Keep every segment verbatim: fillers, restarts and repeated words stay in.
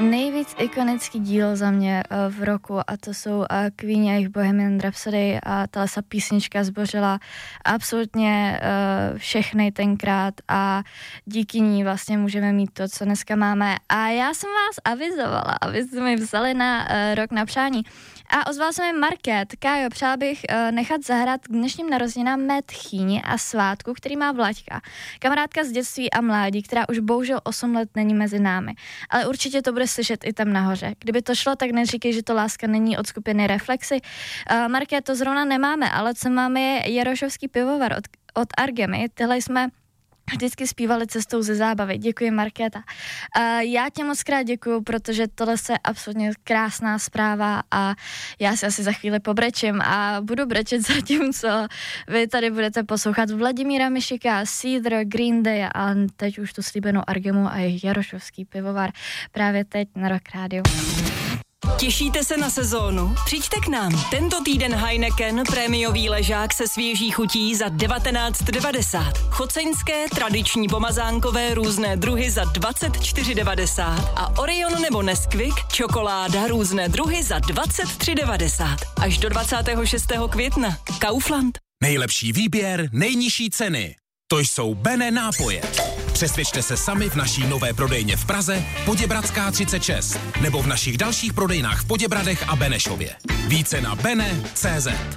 nejvíc ikonický díl za mě uh, v roku a to jsou uh, Queen a jejich Bohemian Rhapsody a tahle písnička zbořila absolutně uh, všechny tenkrát a díky ní vlastně můžeme mít to, co dneska máme. A já jsem vás avizovala, abyste mi vzali na uh, rok na přání. A ozval se mi Market. Kájo, přála bych uh, nechat zahrát k dnešním narozeninám mé tchýni a svátku, který má Vlaďka. Kamarádka z dětství a mládí, která už bohužel osm let není mezi námi. Ale určitě to bude slyšet i tam nahoře. Kdyby to šlo, tak neříkej, že to láska není od skupiny Reflexy. Uh, Market, to zrovna nemáme, ale co máme je Jarošovský pivovar od, od Argemy. Tyhle jsme vždycky zpívali cestou ze zábavy. Děkuji, Markéta. Uh, já tě moc krát děkuju, protože tohle je absolutně krásná zpráva a já si asi za chvíli pobrečím a budu brečet zatímco vy tady budete poslouchat Vladimíra Mišika, Seether, Green Day a teď už tu slíbenou Argemu a jejich Jarošovský pivovar právě teď na Rock Radio. Těšíte se na sezónu? Přijďte k nám. Tento týden Heineken, prémiový ležák se svěží chutí za devatenáct devadesát. Choceňské, tradiční pomazánkové různé druhy za dvacet čtyři devadesát. A Orion nebo Nesquik, čokoláda různé druhy za dvacet tři devadesát. Až do dvacátého šestého května. Kaufland. Nejlepší výběr, nejnižší ceny. To jsou Bene nápoje. Přesvědčte se sami v naší nové prodejně v Praze, Poděbradská třicet šest, nebo v našich dalších prodejnách v Poděbradech a Benešově. Více na bene tečka cé zet.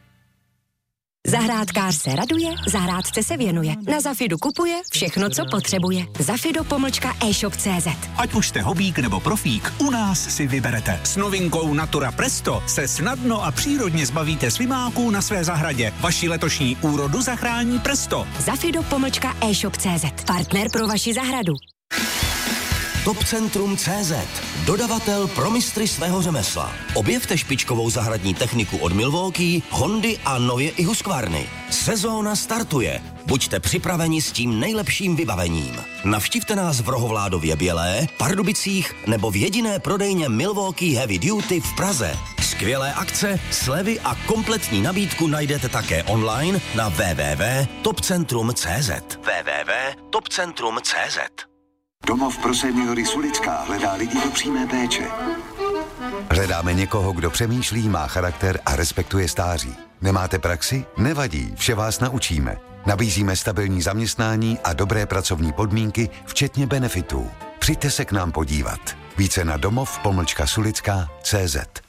Zahrádkář se raduje, zahrádce se věnuje. Na Zafidu kupuje všechno, co potřebuje. Zafido pomlčka e-shop tečka cé zet. Ať už jste hobík nebo profík, u nás si vyberete. S novinkou Natura Presto se snadno a přírodně zbavíte slimáků na své zahradě. Vaši letošní úrodu zachrání Presto. Zafido pomlčka e-shop tečka cé zet. Partner pro vaši zahradu. Topcentrum tečka cé zet. Dodavatel pro mistry svého řemesla. Objevte špičkovou zahradní techniku od Milwaukee, Hondy a nově i Husqvarny. Sezóna startuje. Buďte připraveni s tím nejlepším vybavením. Navštivte nás v Rohovládově Bělé, Pardubicích nebo v jediné prodejně Milwaukee Heavy Duty v Praze. Skvělé akce, slevy a kompletní nabídku najdete také online na w w w tečka topcentrum tečka cé zet. w w w tečka topcentrum tečka cé zet. Domov pro seniory Sulická hledá lidi do přímé péče. Hledáme někoho, kdo přemýšlí, má charakter a respektuje stáří. Nemáte praxi? Nevadí, vše vás naučíme. Nabízíme stabilní zaměstnání a dobré pracovní podmínky, včetně benefitů. Přijďte se k nám podívat. Více na domov pomlčka sulická tečka cé zet.